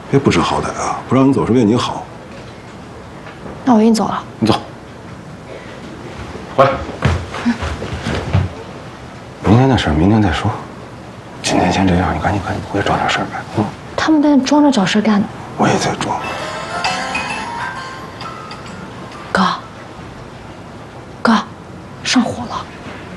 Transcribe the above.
别不知好歹啊！不让你走是为你好。 那我给你走了。 你走，回来。明天的事明天再说，今天先这样，你赶紧回去找点事儿干。 他们在装着找事干呢。 我也在装。